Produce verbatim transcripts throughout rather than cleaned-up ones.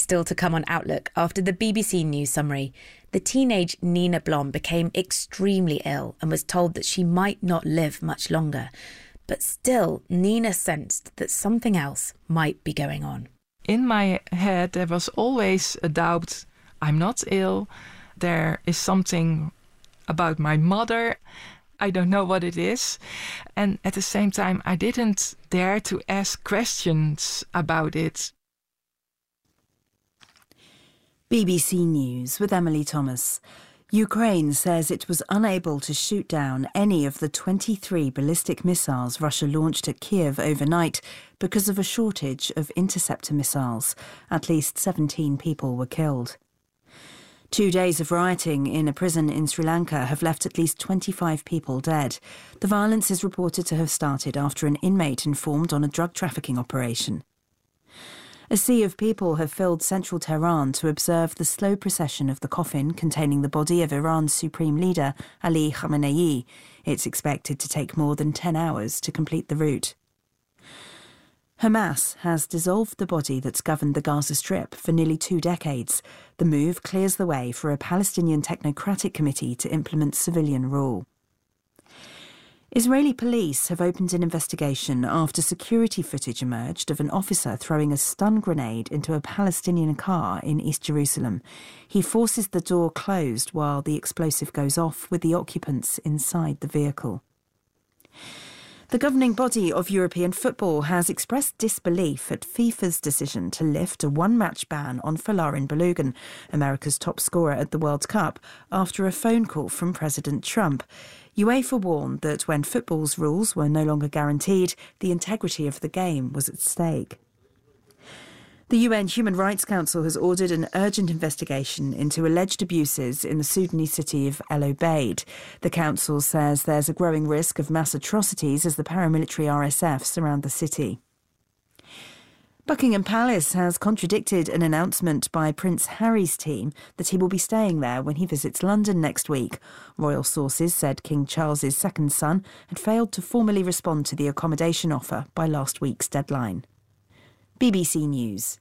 Still to come on Outlook, after the B B C News summary, the teenage Nina Blom became extremely ill and was told that she might not live much longer. But still, Nina sensed that something else might be going on. In my head, there was always a doubt. I'm not ill. There is something about my mother. I don't know what it is. And at the same time, I didn't dare to ask questions about it. B B C News with Emily Thomas. Ukraine says it was unable to shoot down any of the twenty-three ballistic missiles Russia launched at Kiev overnight because of a shortage of interceptor missiles. At least seventeen people were killed. Two days of rioting in a prison in Sri Lanka have left at least twenty-five people dead. The violence is reported to have started after an inmate informed on a drug trafficking operation. A sea of people have filled central Tehran to observe the slow procession of the coffin containing the body of Iran's supreme leader, Ali Khamenei. It's expected to take more than ten hours to complete the route. Hamas has dissolved the body that's governed the Gaza Strip for nearly two decades. The move clears the way for a Palestinian technocratic committee to implement civilian rule. Israeli police have opened an investigation after security footage emerged of an officer throwing a stun grenade into a Palestinian car in East Jerusalem. He forces the door closed while the explosive goes off with the occupants inside the vehicle. The governing body of European football has expressed disbelief at FIFA's decision to lift a one-match ban on Folarin Balogun, America's top scorer at the World Cup, after a phone call from President Trump. UEFA warned that when football's rules were no longer guaranteed, the integrity of the game was at stake. The U N Human Rights Council has ordered an urgent investigation into alleged abuses in the Sudanese city of El Obeid. The council says there's a growing risk of mass atrocities as the paramilitary R S F surround the city. Buckingham Palace has contradicted an announcement by Prince Harry's team that he will be staying there when he visits London next week. Royal sources said King Charles's second son had failed to formally respond to the accommodation offer by last week's deadline. B B C News.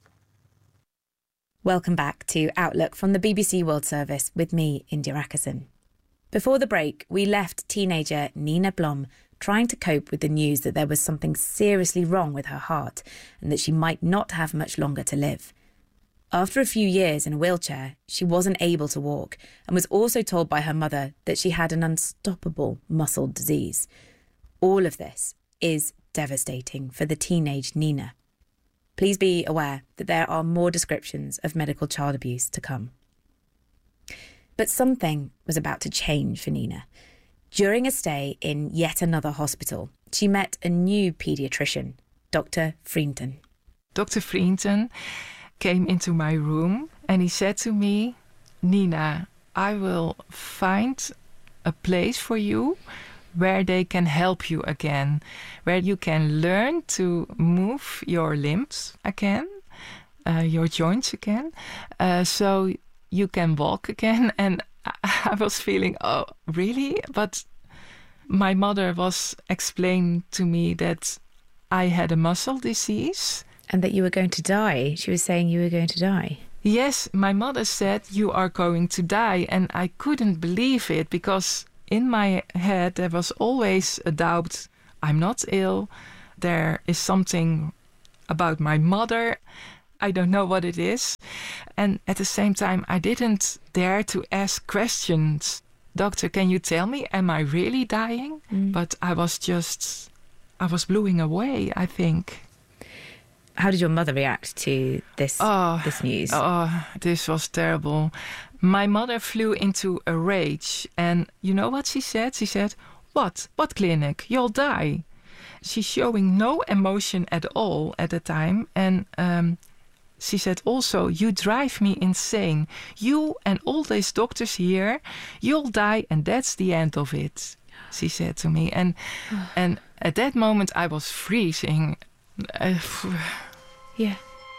Welcome back to Outlook from the B B C World Service with me, India Ackerson. Before the break, we left teenager Nina Blom trying to cope with the news that there was something seriously wrong with her heart and that she might not have much longer to live. After a few years in a wheelchair, she wasn't able to walk and was also told by her mother that she had an unstoppable muscle disease. All of this is devastating for the teenage Nina. Please be aware that there are more descriptions of medical child abuse to come. But something was about to change for Nina. During a stay in yet another hospital, she met a new paediatrician, Doctor Vrienden. Doctor Vrienden came into my room and he said to me, Nina, I will find a place for you where they can help you again, where you can learn to move your limbs again, uh, your joints again, uh, so you can walk again. And I was feeling, oh, really? But my mother was explaining to me that I had a muscle disease. And that you were going to die. She was saying you were going to die. Yes, my mother said, you are going to die. And I couldn't believe it because in my head there was always a doubt. I'm not ill. There is something about my mother. I don't know what it is. And at the same time, I didn't dare to ask questions. Doctor, can you tell me, am I really dying? Mm. But I was just, I was blowing away, I think. How did your mother react to this, oh, this news? Oh, this was terrible. My mother flew into a rage. And you know what she said? She said, what? What clinic? You'll die. She's showing no emotion at all at the time. And um, she said also, you drive me insane. You and all these doctors here, you'll die and that's the end of it, she said to me. And and at that moment I was freezing. Uh, yeah.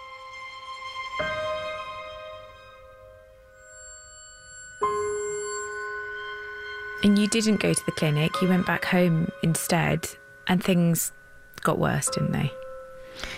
And you didn't go to the clinic, you went back home instead, and things got worse, didn't they?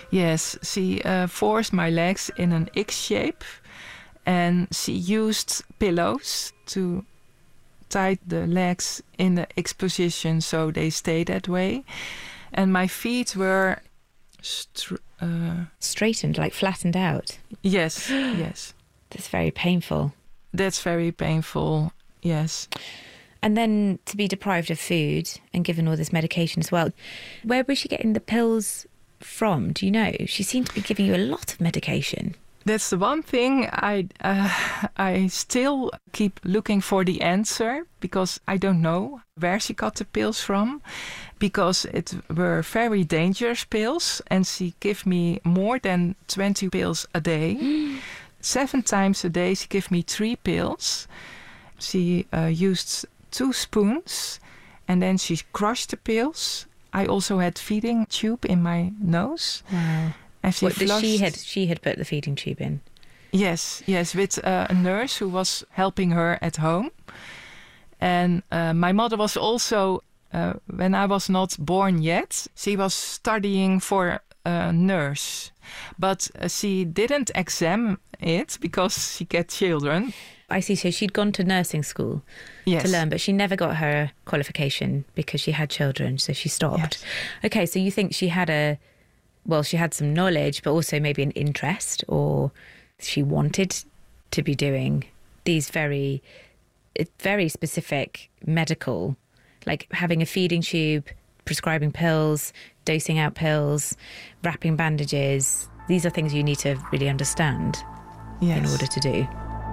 Yes, she uh, forced my legs in an X shape, and she used pillows to tie the legs in the X position so they stay that way. And my feet were str- uh, straightened, like flattened out. Yes, yes. That's very painful. That's very painful, yes. And then to be deprived of food and given all this medication as well. Where was she getting the pills from? Do you know? She seemed to be giving you a lot of medication. That's the one thing I uh, I still keep looking for the answer, because I don't know where she got the pills from, because it were very dangerous pills, and she gave me more than twenty pills a day. Seven times a day she gave me three pills. She uh, used two spoons, and then she crushed the pills. I also had feeding tube in my nose. Wow. And she what, flushed... she had she had put the feeding tube in? Yes, yes, with uh, a nurse who was helping her at home. And uh, my mother was also, uh, when I was not born yet, she was studying for a nurse. But uh, she didn't examine it because she get children. I see, so she'd gone to nursing school yes. to learn, but she never got her qualification because she had children, so she stopped. Yes. Okay, so you think she had a, well, she had some knowledge, but also maybe an interest, or she wanted to be doing these very, very specific medical, like having a feeding tube, prescribing pills, dosing out pills, wrapping bandages. These are things you need to really understand yes. in order to do.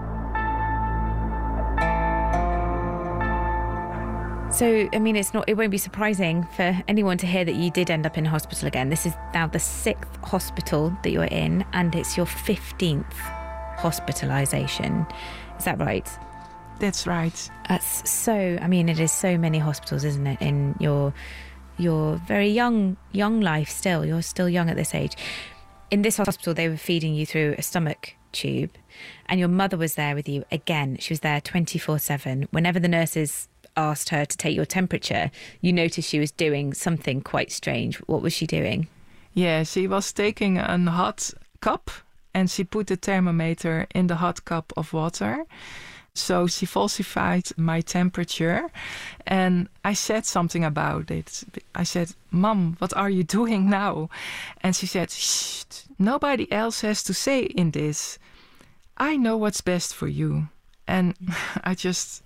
So, I mean, it's not, it won't be surprising for anyone to hear that you did end up in hospital again. This is now the sixth hospital that you're in, and it's your fifteenth hospitalisation. Is that right? That's right. That's so, I mean, it is so many hospitals, isn't it, in your your very young young life still. You're still young at this age. In this hospital, they were feeding you through a stomach tube, and your mother was there with you again. She was there twenty-four seven. Whenever the nurses asked her to take your temperature, you noticed she was doing something quite strange. What was she doing? Yeah, she was taking a hot cup and she put the thermometer in the hot cup of water. So she falsified my temperature, and I said something about it. I said, "Mom, what are you doing now?" And she said, "Shh, nobody else has to say in this. I know what's best for you." And I just...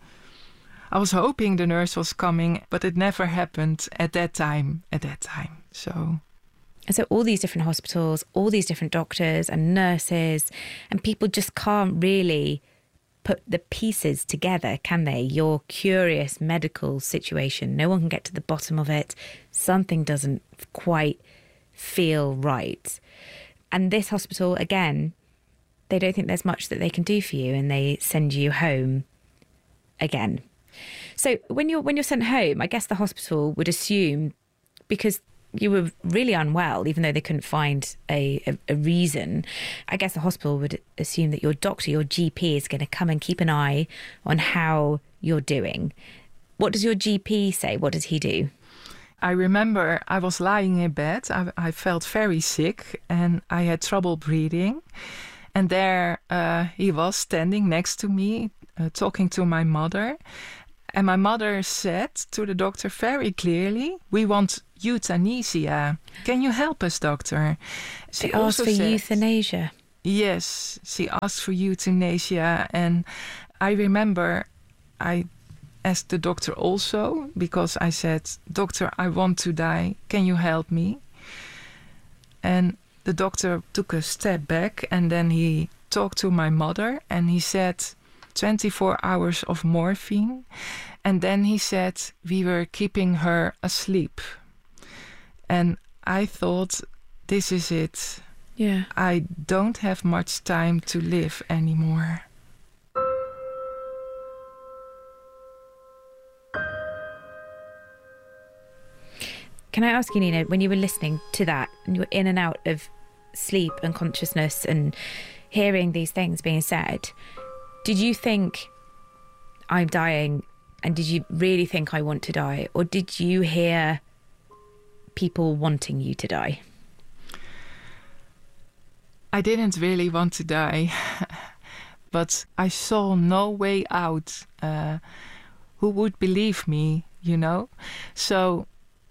I was hoping the nurse was coming, but it never happened at that time, at that time, so... And so all these different hospitals, all these different doctors and nurses, and people just can't really put the pieces together, can they? Your curious medical situation, no one can get to the bottom of it. Something doesn't quite feel right. And this hospital, again, they don't think there's much that they can do for you, and they send you home again. So when you're when you're sent home, I guess the hospital would assume, because you were really unwell, even though they couldn't find a, a, a reason, I guess the hospital would assume that your doctor, your G P, is going to come and keep an eye on how you're doing. What does your G P say? What does he do? I remember I was lying in bed. I, I felt very sick and I had trouble breathing. And there uh, he was standing next to me, uh, talking to my mother. And my mother said to the doctor very clearly, "We want euthanasia. Can you help us, doctor?" She they asked for said, euthanasia. Yes, she asked for euthanasia. And I remember I asked the doctor also, because I said, "Doctor, I want to die. Can you help me?" And the doctor took a step back, and then he talked to my mother and he said, twenty-four hours of morphine. And then he said, we were keeping her asleep. And I thought, this is it. Yeah. I don't have much time to live anymore. Can I ask you, Nina, when you were listening to that and you were in and out of sleep and consciousness and hearing these things being said, did you think, I'm dying, and did you really think I want to die? Or did you hear people wanting you to die? I didn't really want to die, but I saw no way out. Uh, who would believe me, you know? So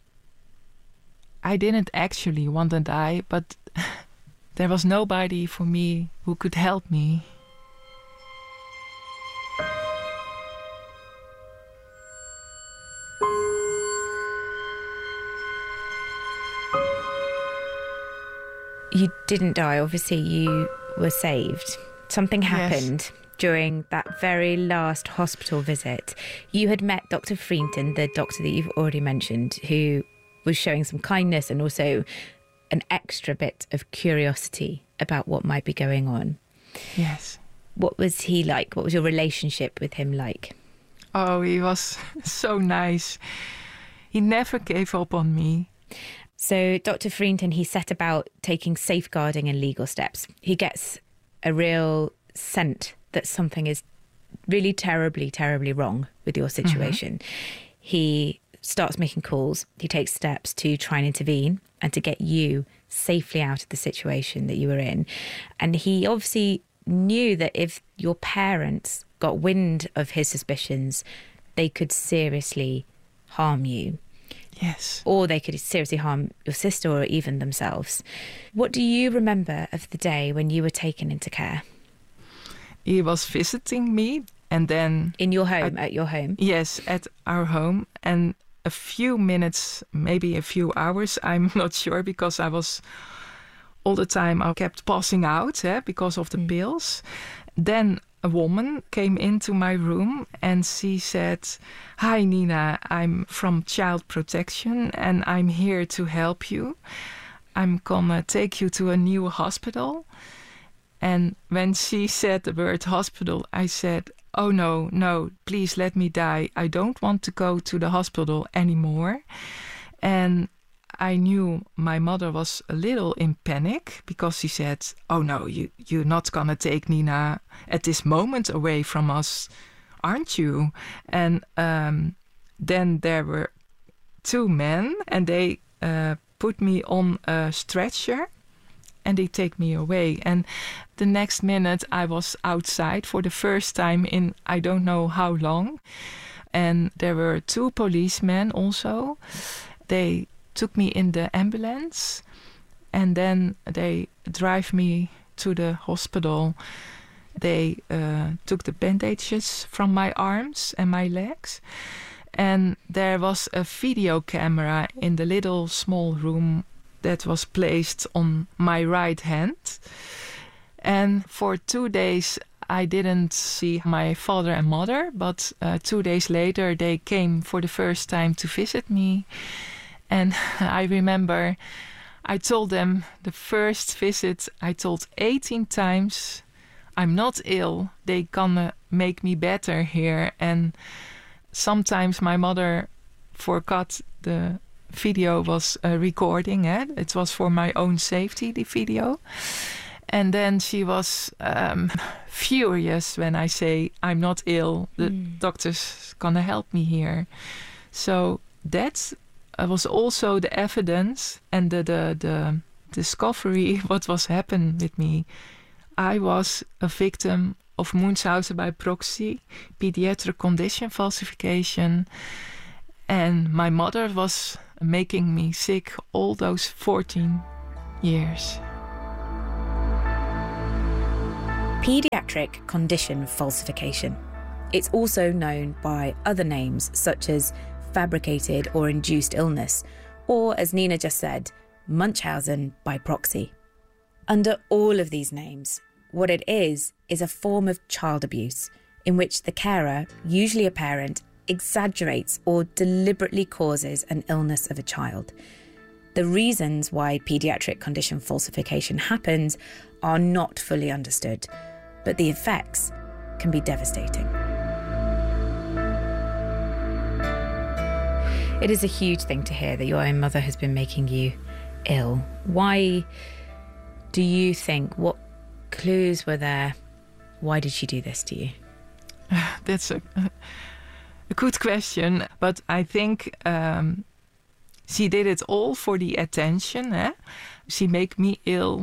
I didn't actually want to die, but there was nobody for me who could help me. You didn't die, obviously you were saved. Something happened yes. during that very last hospital visit. You had met Doctor Freenton, the doctor that you've already mentioned, who was showing some kindness and also an extra bit of curiosity about what might be going on. Yes. What was he like? What was your relationship with him like? Oh, he was so nice. He never gave up on me. So Doctor Freenton, he set about taking safeguarding and legal steps. He gets a real scent that something is really terribly, terribly wrong with your situation. Mm-hmm. He starts making calls. He takes steps to try and intervene and to get you safely out of the situation that you were in. And he obviously knew that if your parents got wind of his suspicions, they could seriously harm you. Yes. Or they could seriously harm your sister or even themselves. What do you remember of the day when you were taken into care? He was visiting me and then... In your home, I, at your home? Yes, at our home. And a few minutes, maybe a few hours, I'm not sure, because I was... All the time I kept passing out eh, because of the mm. pills. Then a woman came into my room and she said, "Hi Nina, I'm from Child Protection and I'm here to help you. I'm gonna take you to a new hospital." And when she said the word hospital, I said, "Oh no, no, please let me die. I don't want to go to the hospital anymore." And I knew my mother was a little in panic because she said, "Oh no, you, you're not gonna take Nina at this moment away from us, aren't you?" And um, then there were two men and they uh, put me on a stretcher and they take me away. And the next minute I was outside for the first time in I don't know how long. And there were two policemen also. They took me in the ambulance and then they drive me to the hospital. They uh, took the bandages from my arms and my legs, and there was a video camera in the little small room that was placed on my right hand. And for two days I didn't see my father and mother, but uh, two days later they came for the first time to visit me. And I remember I told them the first visit, I told eighteen times, "I'm not ill, they gonna make me better here." And sometimes my mother forgot the video was uh, recording it. It was for my own safety, the video. And then she was um, furious when I say, "I'm not ill, the mm. doctor's gonna help me here." So that's It was also the evidence and the, the, the discovery what was happening with me. I was a victim of Munchausen by proxy, pediatric condition falsification, and my mother was making me sick all those fourteen years. Pediatric condition falsification. It's also known by other names such as fabricated or induced illness, or, as Nina just said, Munchausen by proxy. Under all of these names, what it is is a form of child abuse in which the carer, usually a parent, exaggerates or deliberately causes an illness of a child. The reasons why pediatric condition falsification happens are not fully understood, but the effects can be devastating. It is a huge thing to hear that your own mother has been making you ill. Why do you think, what clues were there? Why did she do this to you? That's a, a good question, but I think um, she did it all for the attention. Eh? She made me ill.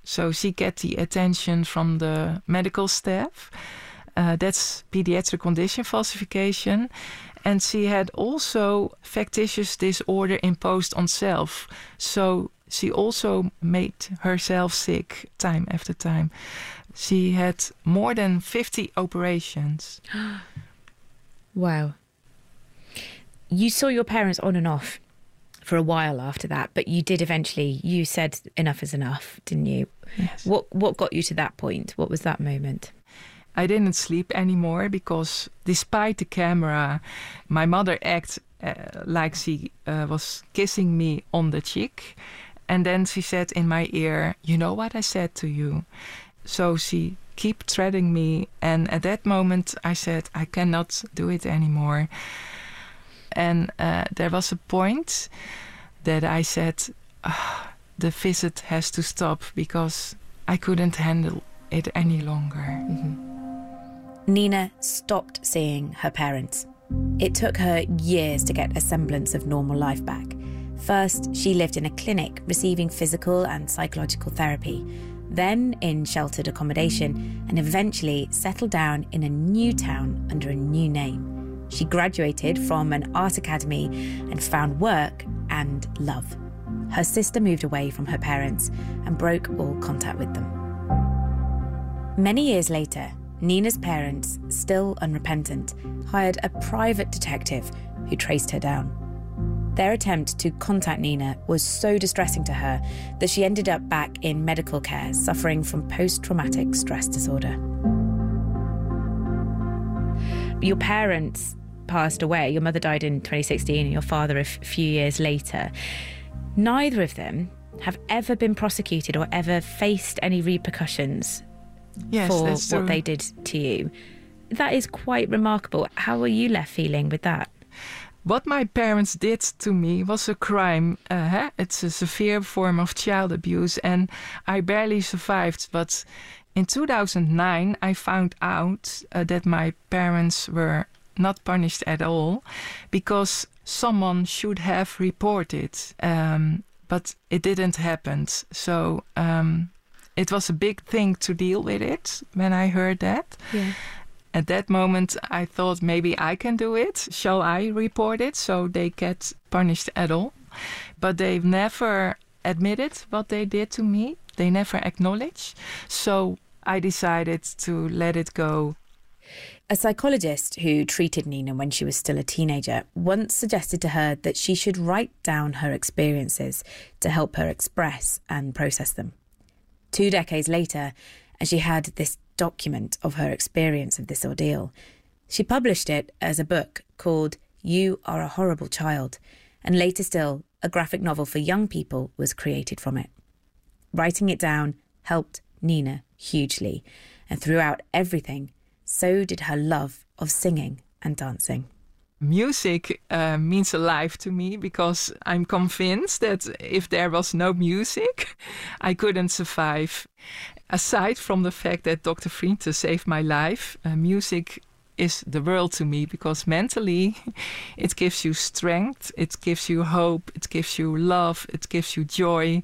So she get the attention from the medical staff. Uh, that's pediatric condition falsification. And she had also factitious disorder imposed on self. So she also made herself sick time after time. She had more than fifty operations. Wow. You saw your parents on and off for a while after that, but you did eventually, you said enough is enough, didn't you? Yes. What what got you to that point? What was that moment? I didn't sleep anymore because despite the camera, my mother acted uh, like she uh, was kissing me on the cheek. And then she said in my ear, you know what I said to you? So she kept threatening me. And at that moment I said, I cannot do it anymore. And uh, there was a point that I said, oh, the visit has to stop because I couldn't handle it any longer. Mm-hmm. Nina stopped seeing her parents. It took her years to get a semblance of normal life back. First, she lived in a clinic receiving physical and psychological therapy, then in sheltered accommodation, and eventually settled down in a new town under a new name. She graduated from an art academy and found work and love. Her sister moved away from her parents and broke all contact with them. Many years later, Nina's parents, still unrepentant, hired a private detective who traced her down. Their attempt to contact Nina was so distressing to her that she ended up back in medical care suffering from post-traumatic stress disorder. Your parents passed away. Your mother died in twenty sixteen and your father a f- few years later. Neither of them have ever been prosecuted or ever faced any repercussions yes, for that's what true. they did to you. That is quite remarkable. How are you left feeling with that? What my parents did to me was a crime. Uh, it's a severe form of child abuse and I barely survived. But in two thousand nine, I found out uh, that my parents were not punished at all because someone should have reported. Um, but it didn't happen. So um, it was a big thing to deal with it when I heard that. Yeah. At that moment, I thought maybe I can do it. Shall I report it so they get punished at all? But they've never admitted what they did to me. They never acknowledged. So I decided to let it go. A psychologist who treated Nina when she was still a teenager once suggested to her that she should write down her experiences to help her express and process them. Two decades later, as she had this document of her experience of this ordeal, she published it as a book called You Are a Horrible Child, and later still, a graphic novel for young people was created from it. Writing it down helped Nina hugely, and throughout everything, so did her love of singing and dancing. Music uh, means a life to me because I'm convinced that if there was no music, I couldn't survive. Aside from the fact that Doctor Vrienden saved my life, uh, music is the world to me because mentally it gives you strength, it gives you hope, it gives you love, it gives you joy.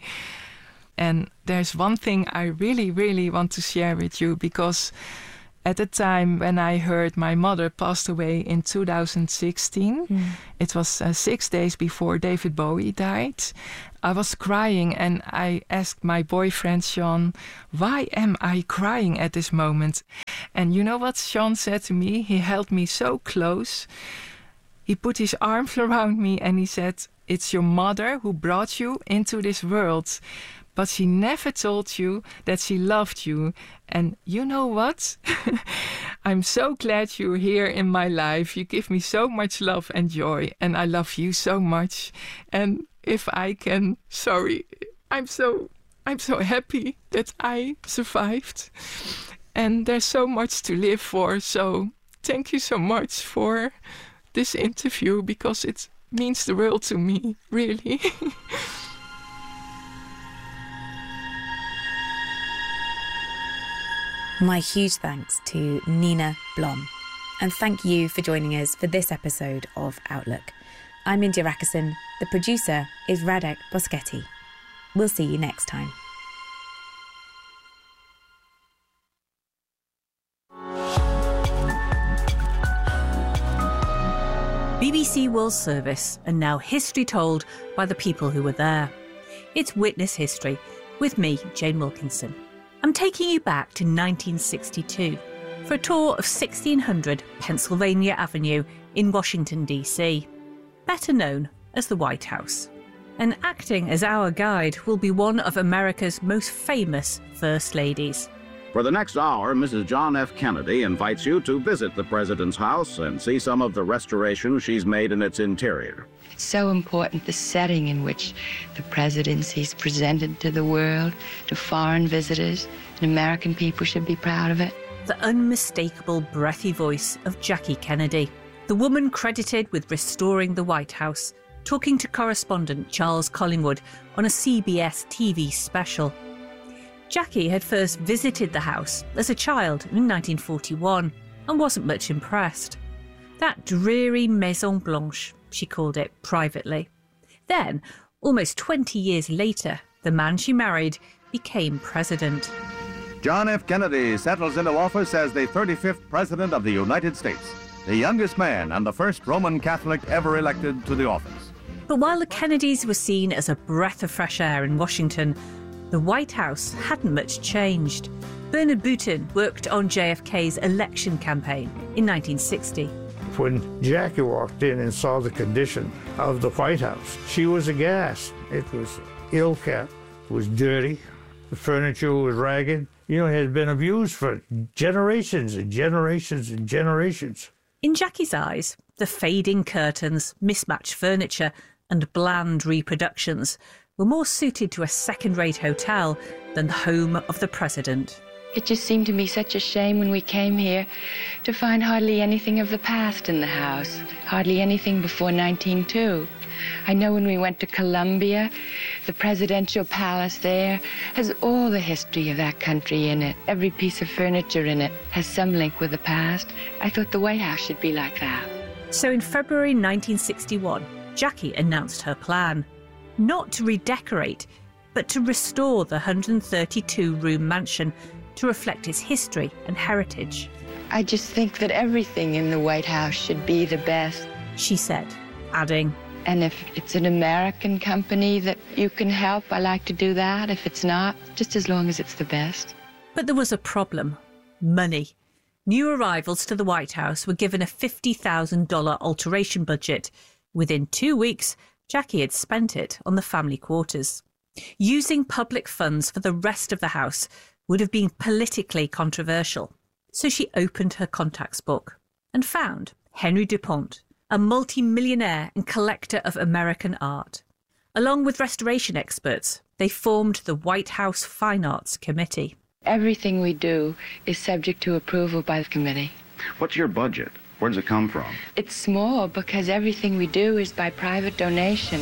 And there's one thing I really, really want to share with you because at the time when I heard my mother passed away in two thousand sixteen, mm. it was uh, six days before David Bowie died, I was crying and I asked my boyfriend Sean, why am I crying at this moment? And you know what Sean said to me? He held me so close. He put his arms around me and he said, it's your mother who brought you into this world. But she never told you that she loved you. And you know what? I'm so glad you're here in my life. You give me so much love and joy. And I love you so much. And if I can, sorry, I'm so, I'm so happy that I survived. And there's so much to live for. So thank you so much for this interview because it means the world to me, really. My huge thanks to Nina Blom. And thank you for joining us for this episode of Outlook. I'm India Rakison. The producer is Radek Boschetti. We'll see you next time. B B C World Service, and now history told by the people who were there. It's Witness History, with me, Jane Wilkinson. I'm taking you back to nineteen sixty-two for a tour of sixteen hundred Pennsylvania Avenue in Washington, D C, better known as the White House. And acting as our guide will be one of America's most famous First Ladies. For the next hour, Missus John F. Kennedy invites you to visit the President's house and see some of the restorations she's made in its interior. It's so important, the setting in which the presidency's presented to the world, to foreign visitors, and American people should be proud of it. The unmistakable, breathy voice of Jackie Kennedy, the woman credited with restoring the White House, talking to correspondent Charles Collingwood on a C B S T V special. Jackie had first visited the house as a child in nineteen forty-one and wasn't much impressed. That dreary Maison Blanche, she called it privately. Then, almost twenty years later, the man she married became president. John F. Kennedy settles into office as the thirty-fifth President of the United States, the youngest man and the first Roman Catholic ever elected to the office. But while the Kennedys were seen as a breath of fresh air in Washington, the White House hadn't much changed. Bernard Boutin worked on J F K's election campaign in nineteen sixty. When Jackie walked in and saw the condition of the White House, she was aghast. It was ill-kept, it was dirty, the furniture was ragged. You know, it had been abused for generations and generations and generations. In Jackie's eyes, the fading curtains, mismatched furniture, and bland reproductions were more suited to a second-rate hotel than the home of the president. It just seemed to me such a shame when we came here to find hardly anything of the past in the house, hardly anything before nineteen oh two. I know when we went to Columbia, the presidential palace there has all the history of that country in it. Every piece of furniture in it has some link with the past. I thought the White House should be like that. So in February nineteen sixty-one, Jackie announced her plan. Not to redecorate, but to restore the one hundred thirty-two room mansion to reflect its history and heritage. I just think that everything in the White House should be the best, she said, adding, and if it's an American company that you can help, I like to do that. If it's not, just as long as it's the best. But there was a problem. Money. New arrivals to the White House were given a fifty thousand dollars alteration budget. Within two weeks, Jackie had spent it on the family quarters. Using public funds for the rest of the house would have been politically controversial. So she opened her contacts book and found Henry DuPont, a multi-millionaire and collector of American art. Along with restoration experts, they formed the White House Fine Arts Committee. Everything we do is subject to approval by the committee. What's your budget? Where does it come from? It's small because everything we do is by private donation.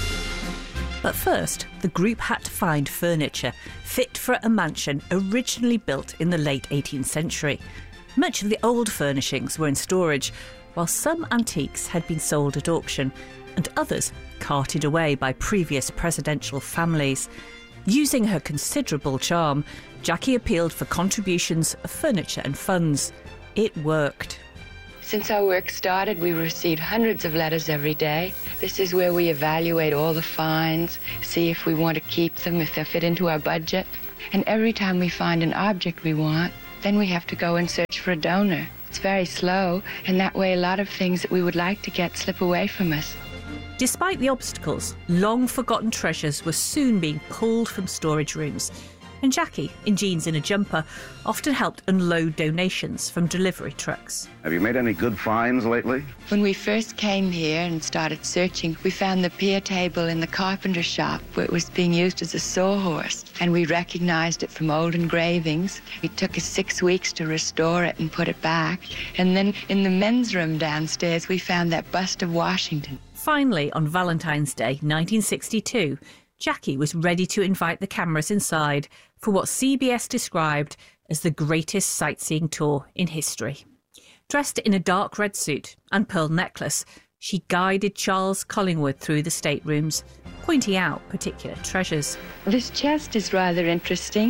But first, the group had to find furniture fit for a mansion originally built in the late eighteenth century. Much of the old furnishings were in storage, while some antiques had been sold at auction and others carted away by previous presidential families. Using her considerable charm, Jackie appealed for contributions of furniture and funds. It worked. Since our work started, we received hundreds of letters every day. This is where we evaluate all the finds, see if we want to keep them, if they fit into our budget. And every time we find an object we want, then we have to go and search for a donor. It's very slow, and that way a lot of things that we would like to get slip away from us. Despite the obstacles, long-forgotten treasures were soon being pulled from storage rooms. And Jackie, in jeans and a jumper, often helped unload donations from delivery trucks. Have you made any good finds lately? When we first came here and started searching, we found the pier table in the carpenter shop where it was being used as a sawhorse, and we recognized it from old engravings. It took us six weeks to restore it and put it back. And then in the men's room downstairs, we found that bust of Washington. Finally, on Valentine's Day, nineteen sixty-two, Jackie was ready to invite the cameras inside for what C B S described as the greatest sightseeing tour in history. Dressed in a dark red suit and pearl necklace, she guided Charles Collingwood through the staterooms, pointing out particular treasures. This chest is rather interesting.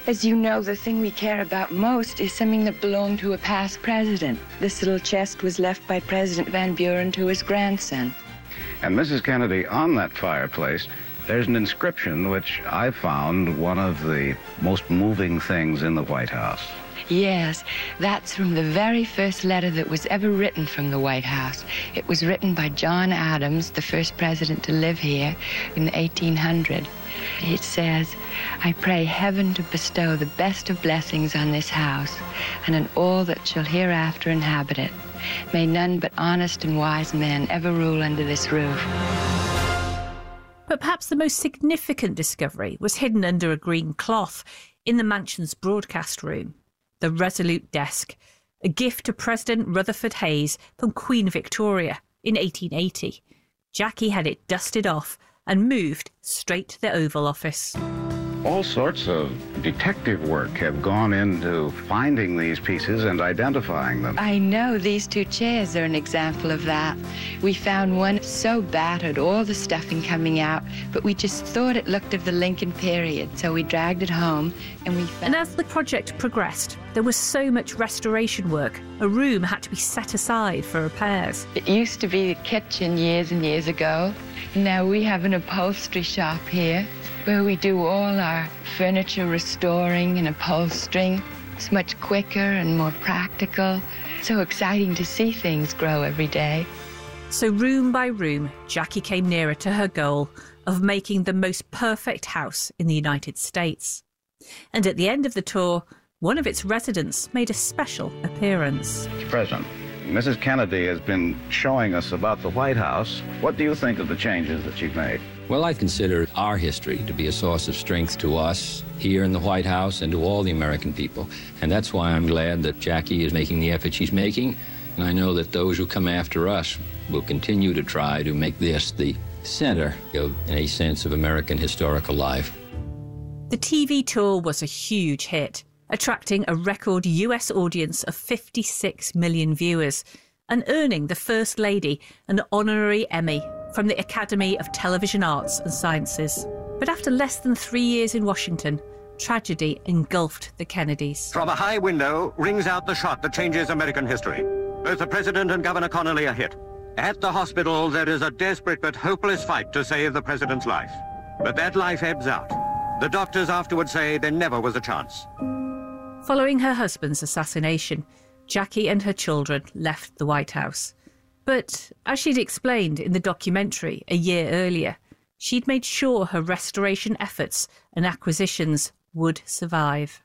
As you know, the thing we care about most is something that belonged to a past president. This little chest was left by President Van Buren to his grandson. And Missus Kennedy, on that fireplace, there's an inscription which I found one of the most moving things in the White House. Yes, that's from the very first letter that was ever written from the White House. It was written by John Adams, the first president to live here in eighteen hundred. It says, I pray heaven to bestow the best of blessings on this house and on all that shall hereafter inhabit it. May none but honest and wise men ever rule under this roof. But perhaps the most significant discovery was hidden under a green cloth in the mansion's broadcast room, the Resolute Desk, a gift to President Rutherford Hayes from Queen Victoria in eighteen eighty. Jackie had it dusted off and moved straight to the Oval Office. All sorts of detective work have gone into finding these pieces and identifying them. I know, these two chairs are an example of that. We found one so battered, all the stuffing coming out, but we just thought it looked of the Lincoln period, so we dragged it home and we found... And as the project progressed, there was so much restoration work, a room had to be set aside for repairs. It used to be the kitchen years and years ago. Now we have an upholstery shop here, where we do all our furniture restoring and upholstering. It's much quicker and more practical. So exciting to see things grow every day. So room by room, Jackie came nearer to her goal of making the most perfect house in the United States. And at the end of the tour, one of its residents made a special appearance. President, Missus Kennedy has been showing us about the White House. What do you think of the changes that she's made? Well, I consider our history to be a source of strength to us here in the White House and to all the American people. And that's why I'm glad that Jackie is making the effort she's making. And I know that those who come after us will continue to try to make this the center of, in a sense, of American historical life. The T V tour was a huge hit, attracting a record U S audience of fifty-six million viewers and earning the First Lady an honorary Emmy from the Academy of Television Arts and Sciences. But after less than three years in Washington, tragedy engulfed the Kennedys. From a high window rings out the shot that changes American history. Both the President and Governor Connolly are hit. At the hospital, there is a desperate but hopeless fight to save the President's life. But that life ebbs out. The doctors afterwards say there never was a chance. Following her husband's assassination, Jackie and her children left the White House. But as she'd explained in the documentary a year earlier, she'd made sure her restoration efforts and acquisitions would survive.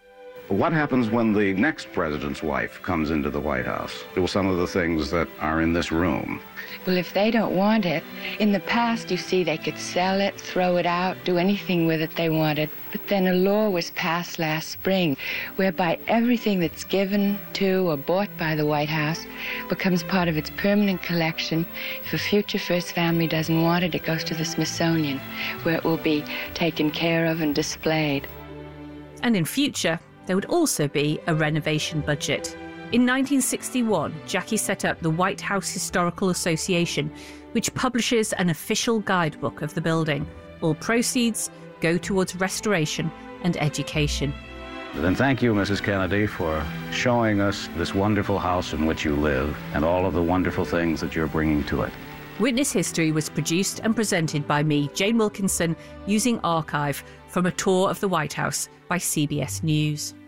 What happens when the next president's wife comes into the White House? Do some of the things that are in this room. Well, if they don't want it, in the past, you see, they could sell it, throw it out, do anything with it they wanted. But then a law was passed last spring whereby everything that's given to or bought by the White House becomes part of its permanent collection. If a future First Family doesn't want it, it goes to the Smithsonian, where it will be taken care of and displayed. And in future, there would also be a renovation budget. In nineteen sixty-one, Jackie set up the White House Historical Association, which publishes an official guidebook of the building. All proceeds go towards restoration and education. Then thank you, Missus Kennedy, for showing us this wonderful house in which you live and all of the wonderful things that you're bringing to it. Witness History was produced and presented by me, Jane Wilkinson, using archive from a tour of the White House by C B S News.